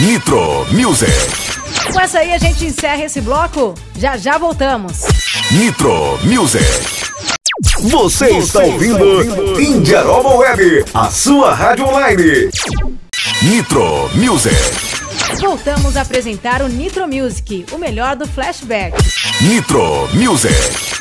Nitro Music. Com essa aí a gente encerra esse bloco. Já já voltamos. Nitro Music. Você está ouvindo Indiaroma Web, a sua rádio online. Nitro Music. Voltamos a apresentar o Nitro Music, o melhor do flashback. Nitro Music.